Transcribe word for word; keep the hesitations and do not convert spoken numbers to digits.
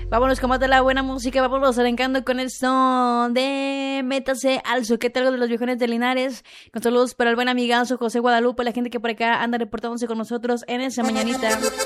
Vámonos con más de la buena música. Vámonos arrancando con esto de Métase al Soquete, algo de los viejones de Linares. Con saludos para el buen amigazo José Guadalupe, la gente que por acá anda reportándose con nosotros en esa mañanita.